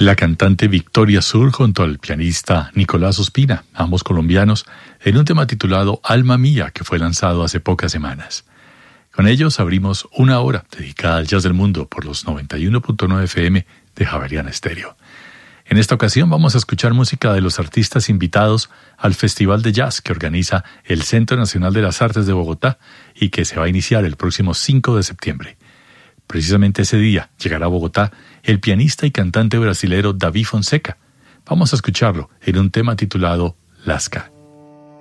la cantante Victoria Sur junto al pianista Nicolás Ospina, ambos colombianos, en un tema titulado Alma Mía, que fue lanzado hace pocas semanas. Con ellos abrimos una hora dedicada al jazz del mundo por los 91.9 FM de Javeriana Estéreo. En esta ocasión vamos a escuchar música de los artistas invitados al Festival de Jazz que organiza el Centro Nacional de las Artes de Bogotá y que se va a iniciar el próximo 5 de septiembre. Precisamente ese día llegará a Bogotá el pianista y cantante brasilero Davi Fonseca. Vamos a escucharlo en un tema titulado Lasca.